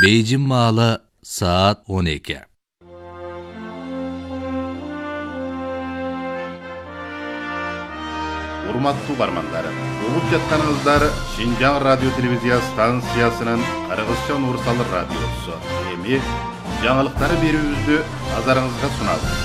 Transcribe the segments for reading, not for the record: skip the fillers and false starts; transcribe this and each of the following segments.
Бейжің маалы saat 12. Урматтуу бармандар, угуп жатканыңыздар Шинжаң радио телевизия станциясынын Кыргызча универсал радиосу. Эми жаңылыктары берүүбүздү назарыңызга сунабыз.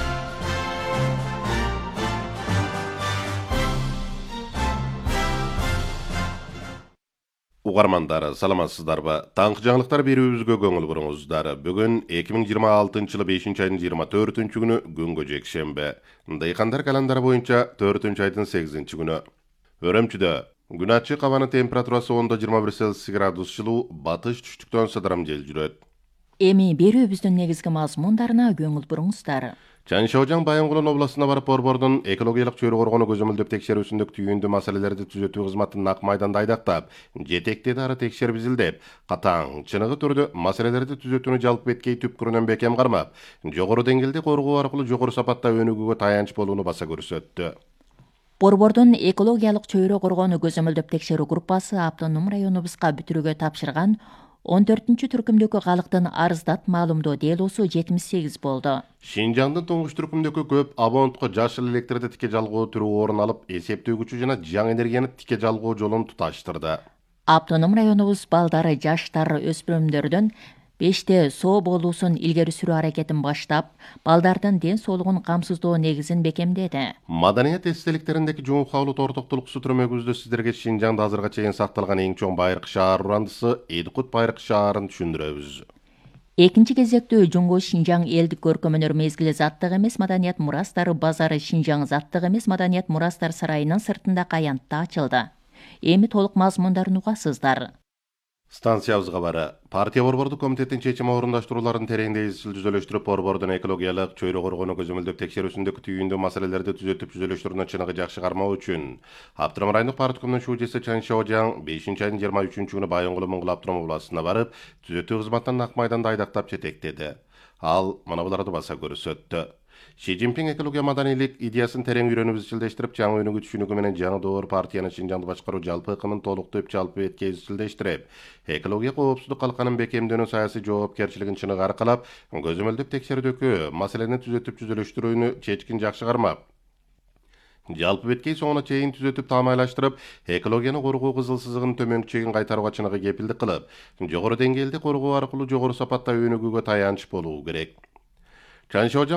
Угармандар, саламатсыздарбы? Таңкы жаңылыктар берүүбүзгө көңүл буруңуздар. Бүгүн 2026 жылы 5-айдын 24-күнү күнгө жекшемби. Дыйкандар календары боюнча 4-айдын 8-күнү. Өрөмчүдө күн ачык, абанын температурасы 10-21 градус жылуу, батыш түштүктөн сыдырым жел жүрөт. Эми берүүбүздүн негизги мазмундарына көңүл буруңуздар. Чаншаожаң Байынгулун областына барып борбордун экологиялык чөйрө коргону көзөмөлдөп текшерүүсүндөгү түйүндүү маселелерди түзөтүү кызматын нак майданда айдактап, жетектеди ары текшерип изилдеп, катаң, чыныгы түрдө маселелерди түзөтүүнү жалпы беткей түпкүрүнөн бекем кармап, жогору деңгээлде коргоо аркылуу жогору сапатта өнүгүүгө таянч болууну баса көрсөттү. Борбордун экологиялык чөйрө коргону көзөмөлдөп текшерүү группасы автоном районубузга бүтүрүүгө тапшырган 14-түркүмдөгү калктын арыздат маалымдоо делосу 78 болду. Шинжаңдын туңгуч түркүмдөгү көп абонентко жашыл электрди тике жалгоо түрү орун алып, эсептөөгүчү жана жаңы энергияны тике жалгоо жолун туташтырды. Автоном районубуз балдары, жаштар, өспүрүмдөрдөн 5-те соо болуусун илгери сүрүү аракетин баштап, балдардын ден соолугун камсыздоо негизин бекемдеди. Маданият эстеликтериндеги жуун кабыл тортоктулуксу түрмөгүбүздө сиздерге Шинжаңда азырга чейин сакталган эң чоң байыркы шаар урандысы Эдикут байыркы шаарын түшүндүрөбүз. Экинчи кезектүү Жуңго Шинжаң элдик көркөмөнөр мезгили заттык эмес маданият мурастары базары Шинжаң заттык эмес маданият мурастар сарайынын сыртында каянтта ачылды. Эми толук мазмундарын угасыздар. Станциябызга бары партия борбордук комитеттин чечим орундаштырууларын тереңдей изчил жүзөлөштүрүп, борбордун экологиялык чөйрө коргону көзөмөлдөп текшерүүсүндөгү түйүндүү маселелерди түзөтүп жүзөлөштүрүүнү чыныгы жакшы кармоо үчүн Аптырам райондук парткомдун шүүжеси Чаншаожаң 5-айдын 23-күнү Байынгул Моңгул Аптырам областына барып, түзөтүү кызматынан нак майданда айдактап жетектеди. Ал мына буларды баса көрсөттү. Ши Цзиньпин экология маданийлик идеясын терең үйрөнүп изчилдештирип, жаңы өнүгүү түшүнүгү менен жаңы доор партияны Шинжаңды башкаруу жалпы ыкымын толуктуп, жалпы бетке изчилдештирип, экология коопсуздук калканын бекемдөөнү саясий жоопкерчилигин чыныгы аркалап, көзөмөлдөп текшерүүдөгү маселени түзөтүп жүзөлөштүрүүнү чечкин жакшы кармап, жалпы беткей соңуна чейин түзөтүп таамайлаштырып, экологияны коргоо кызыл сызыгынын төмөнкү чегин кайтарууга чыныгы кепилдик кылып, жогору деңгээлде коргоо аркылуу жогору сапатта өнүгүүгө таянч болуу керек.